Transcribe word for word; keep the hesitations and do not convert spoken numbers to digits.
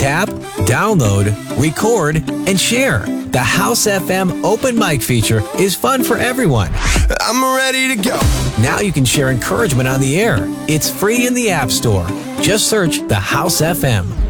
Tap, download, record, and share. The House F M open mic feature is fun for everyone. I'm ready to go. Now you can share encouragement on the air. It's free in the App Store. Just search the House F M.